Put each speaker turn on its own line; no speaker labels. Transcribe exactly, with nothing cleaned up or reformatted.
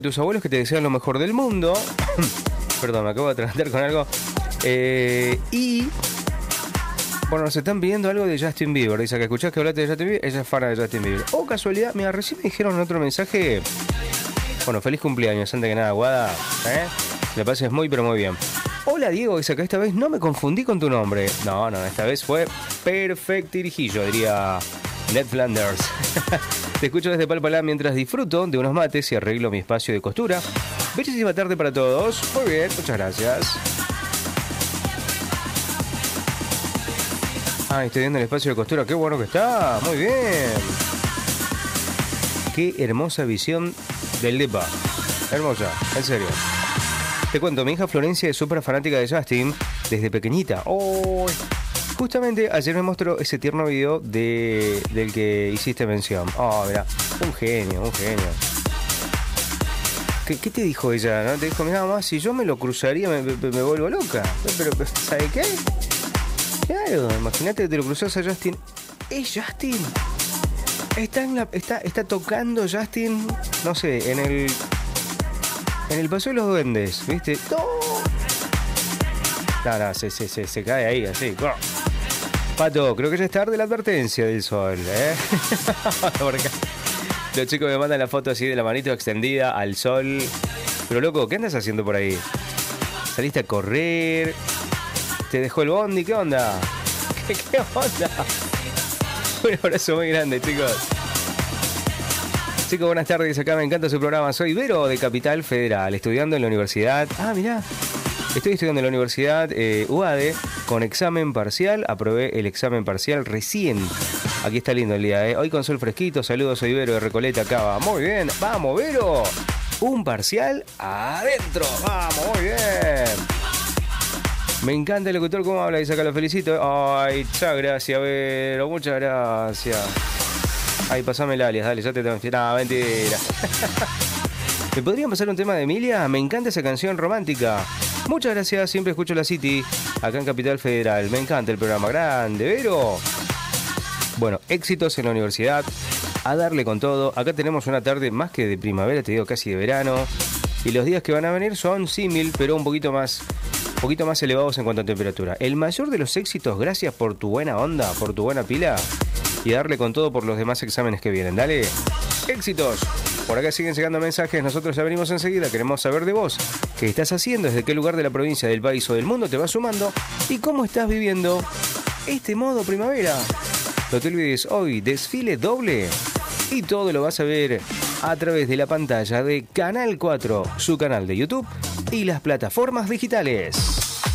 Tus abuelos que te desean lo mejor del mundo. Perdón, me acabo de atragantar con algo. Eh, y... Bueno, nos están pidiendo algo de Justin Bieber. Dice que escuchás que hablaste de Justin Bieber. Ella es fan de Justin Bieber. Oh, casualidad. Mira, recién me dijeron en otro mensaje. Bueno, feliz cumpleaños. Antes que nada, Guada. ¿Eh? Me pases muy, pero muy bien. Hola, Diego. Dice que esta vez no me confundí con tu nombre. No, no, esta vez fue perfectirijillo, diría Ned Flanders. Te escucho desde Palpalá mientras disfruto de unos mates y arreglo mi espacio de costura. Bellísima tarde para todos. Muy bien, muchas gracias. Ah, estoy viendo el espacio de costura. Qué bueno que está. Muy bien. Qué hermosa visión del Depa. Hermosa, en serio. Te cuento, mi hija Florencia es súper fanática de Justin desde pequeñita. Oh, justamente ayer me mostró ese tierno video de, del que hiciste mención. Oh, mira, un genio, un genio. ¿Qué, qué te dijo ella? ¿No? Te dijo, mira, mamá, si yo me lo cruzaría me, me, me vuelvo loca. Pero, ¿sabe qué? Claro, imagínate que te lo cruzas a Justin. Es Justin. Está, en la, está, está tocando Justin, no sé, en el... En el Paseo de los Duendes, ¿viste? ¡No! No, no, se, se, se, se cae ahí, así. Pato, creo que ya es tarde la advertencia del sol, ¿eh? Porque los chicos me mandan la foto así de la manito extendida al sol. Pero, loco, ¿qué andas haciendo por ahí? ¿Saliste a correr? ¿Te dejó el bondi? ¿Qué onda? ¿Qué, qué onda? Un abrazo muy grande, chicos. Chicos, buenas tardes. Acá me encanta su programa. Soy Vero de Capital Federal, estudiando en la universidad. Ah, mirá. Estoy estudiando en la universidad eh, U A D E con examen parcial. Aprobé el examen parcial recién. Aquí está lindo el día, ¿eh? Hoy con sol fresquito. Saludos, soy Vero de Recoleta, Cava. Muy bien. Vamos, Vero. Un parcial adentro. Vamos, muy bien. Me encanta el locutor, cómo habla. Dice acá, lo felicito. Ay, muchas gracias, Vero. Muchas gracias. Ay, pasame el alias, dale, ya te tengo... No, mentira. ¿Me podrían pasar un tema de Emilia? Me encanta esa canción romántica. Muchas gracias, siempre escucho la City, acá en Capital Federal. Me encanta el programa, grande, Vero. Bueno, éxitos en la universidad, a darle con todo. Acá tenemos una tarde más que de primavera, te digo casi de verano. Y los días que van a venir son símil, pero un poquito más... Un poquito más elevados en cuanto a temperatura. El mayor de los éxitos, gracias por tu buena onda, por tu buena pila. Y darle con todo por los demás exámenes que vienen. Dale, éxitos. Por acá siguen llegando mensajes. Nosotros ya venimos enseguida. Queremos saber de vos. ¿Qué estás haciendo? ¿Desde qué lugar de la provincia, del país o del mundo te vas sumando? ¿Y cómo estás viviendo este modo primavera? No te olvides, hoy desfile doble. Y todo lo vas a ver a través de la pantalla de Canal cuatro, su canal de YouTube y las plataformas digitales.